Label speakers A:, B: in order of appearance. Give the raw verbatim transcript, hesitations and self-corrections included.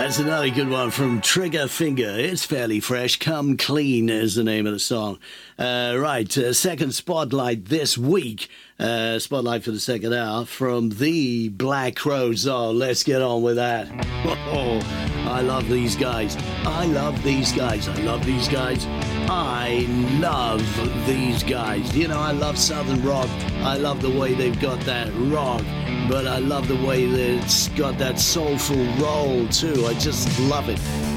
A: That's another good one from Trigger Finger. It's fairly fresh. Come Clean is the name of the song. Uh, right, uh, second spotlight this week. Uh, spotlight for the second hour from the Black Crowes. Oh, let's get on with that. Oh, I love these guys. I love these guys. I love these guys. I love these guys. You know, I love Southern rock. I love the way they've got that rock, but I love the way that it's got that soulful roll too. I just love it.